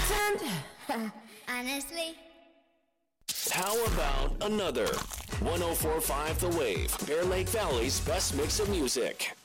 pretend. Honestly. How about another? 104.5 The Wave, Bear Lake Valley's best mix of music.